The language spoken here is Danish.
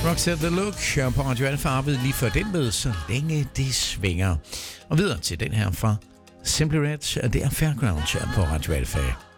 Roxette The Look på Radio Alfa arbejdet lige før den med Så længe det svinger. Og videre til den her fra Simply Red, og det er Fairground på Radio Alfa.